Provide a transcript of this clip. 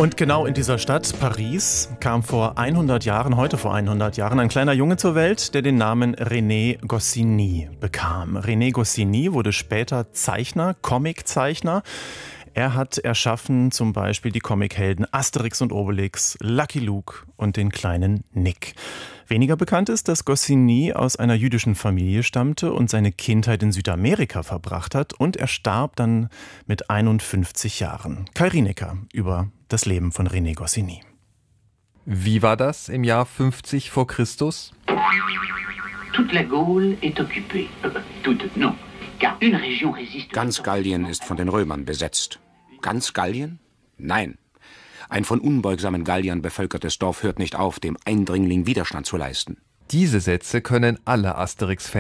Und genau in dieser Stadt, Paris, kam vor 100 Jahren, heute vor 100 Jahren, ein kleiner Junge zur Welt, der den Namen René Goscinny bekam. René Goscinny wurde später Zeichner, Comiczeichner. Er hat erschaffen zum Beispiel die Comichelden Asterix und Obelix, Lucky Luke und den kleinen Nick. Weniger bekannt ist, dass Goscinny aus einer jüdischen Familie stammte und seine Kindheit in Südamerika verbracht hat, und er starb dann mit 51 Jahren. Kai Rienecker über das Leben von René Goscinny. Wie war das im Jahr 50 vor Christus? Ganz Gallien ist von den Römern besetzt. Ganz Gallien? Nein. Ein von unbeugsamen Galliern bevölkertes Dorf hört nicht auf, dem Eindringling Widerstand zu leisten. Diese Sätze können alle Asterix-Fans